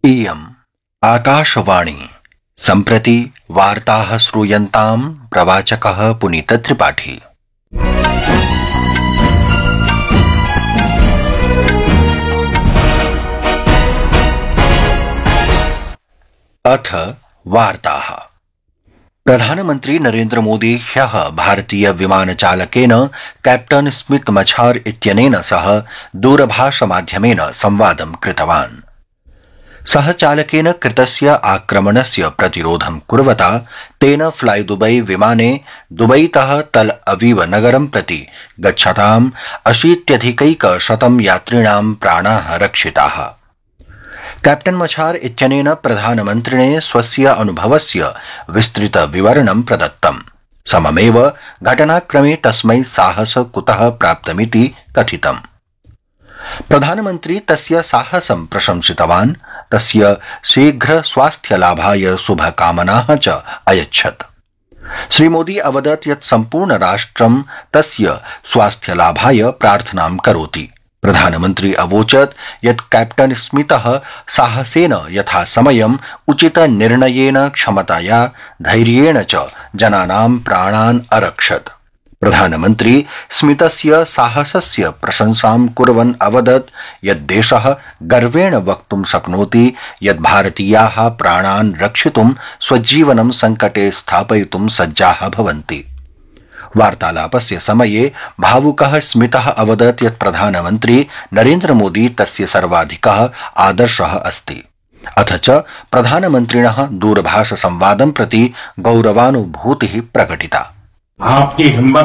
इयम् आकाशवाणी सम्प्रति वार्ताः श्रूयन्ताम् प्रवाचकः पुनीतत्रिपाठी। अथ वार्ताः। प्रधानमन्त्री नरेन्द्र मोदी ह्यः भारतीय विमानचालकेन कैप्टन स्मिथ मछार इत्यनेन सह दूरभाषमाध्यमेन संवादं कृतवान्। सः चालकेन कृतस्य आक्रमणस्य प्रतिरोधं कुर्वता तेन फ्लाई दुबई विमाने दुबईतः तल अवीव नगरं प्रति गच्छताम् 80,100 यात्रिणां प्राणाः रक्षिताः। कैप्टन मछार इत्यनेन प्रधानमन्त्रिणे स्वस्य अनुभवस्य विस्तृत विवरणं प्रदत्तम्। सममेव घटनाक्रमे तस्मै साहस कुतः प्राप्तमिति कथितम्। प्रधानमन्त्री तस्य साहसं प्रशंसितवान्, तस्य शीघ्र स्वास्थ्यलाभाय शुभकामनाः च अयच्छत्। श्रीमोदी अवदत् यत् सम्पूर्ण राष्ट्रं तस्य स्वास्थ्यलाभाय प्रार्थनां करोति। प्रधानमन्त्री अवोचत् यत् कैप्टन स्मितः साहसेन यथासमयम् उचित निर्णयेन क्षमतया धैर्येण च जनानां प्राणान् अरक्षत्। प्रधानमन्त्री स्मितस्य साहसस्य प्रशंसां कुर्वन् अवदत् यत् देशः गर्वेण वक्तुं शक्नोति यत् भारतीयाः प्राणान् रक्षितुं स्वजीवनं संकटे स्थापयितुं सज्जाः भवन्ति। वार्तालापस्य समये भावुकः स्मितः अवदत् यत् प्रधानमन्त्री नरेन्द्र मोदी तस्य सर्वाधिकः आदर्शः अस्ति। अथ च प्रधानमन्त्रिणः दूरभाष संवादं प्रति गौरवानुभूतिः प्रकटिता। आपकी हिम्मत